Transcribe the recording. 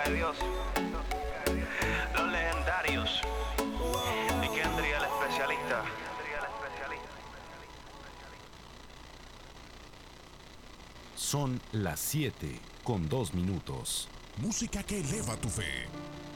música de Dios, los legendarios, y Kendry el especialista. Son las 7:02. Música que eleva tu fe.